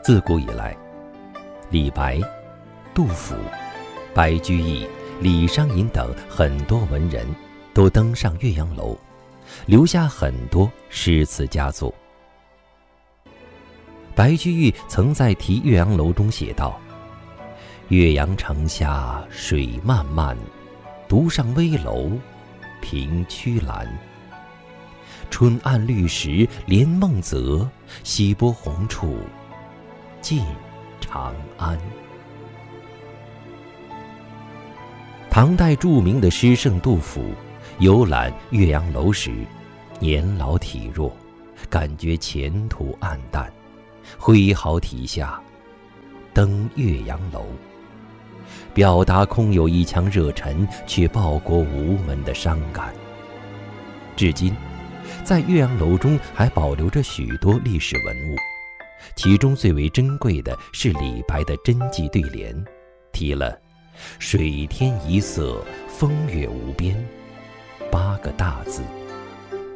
自古以来，李白、杜甫、白居易、李商隐等很多文人都登上岳阳楼，留下很多诗词佳作。白居易曾在《题岳阳楼》中写道：岳阳城下水漫漫，独上危楼凭曲栏。春暗绿时连梦泽，西波红处近长安。唐代著名的诗圣杜甫游览岳阳楼时，年老体弱，感觉前途暗淡，挥毫题下登岳阳楼，表达空有一腔热忱却报国无门的伤感。至今在岳阳楼中还保留着许多历史文物，其中最为珍贵的是李白的真迹对联，题了水天一色，风月无边8个大字。